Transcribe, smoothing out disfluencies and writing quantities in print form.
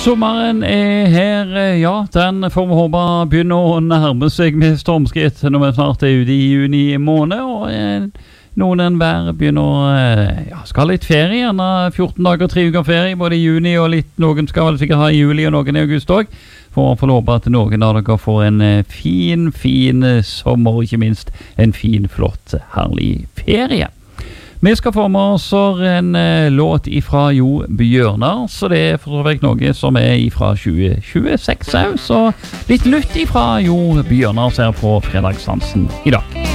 Sommeren her, ja, den får vi håpe begynner å nærme seg med stormskritt når vi snart ute i juni måned, og noen hver begynner skal ha litt ferie, gjerne 14 dager, 3 uker ferie, både i juni og noen skal vel sikkert ha i juli og noen i august også, for å få håpe at noen av dere får en fin sommer, og ikke minst en fin, flott, herlig ferie. Vi skal få med oss en låt ifra Jo Bjørnar, så det for så vidt noe som ifra 2026, så litt nytt ifra Jo Bjørnar ser på fredagsdansen i dag.